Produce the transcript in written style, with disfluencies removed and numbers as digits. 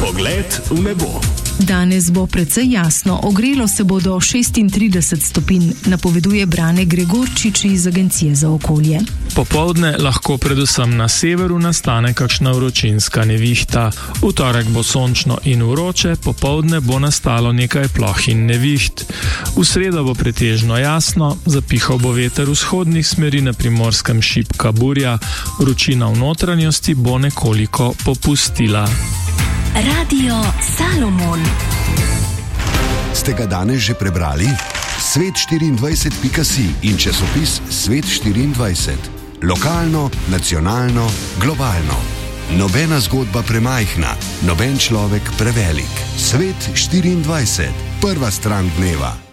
Pogled v nebo. Danes bo precej jasno, ogrelo se bo do 36 stopinj, napoveduje Brane Gregorčič iz Agencije za okolje. Popoldne lahko predvsem na severu nastane kakšna vročinska nevihta. V torek bo sončno in vroče, popoldne bo nastalo nekaj ploh in neviht. V sredo bo pretežno jasno, zapihal bo veter vzhodnih smeri, na Primorskem šibka burja, vročina v notranjosti bo nekoliko popustila. Radio Salomon. Ste ga danes že prebrali? Svet24.si in časopis Svet24. Lokalno, nacionalno, globalno. Nobena zgodba premajhna, noben človek prevelik. Svet24. Prva stran dneva.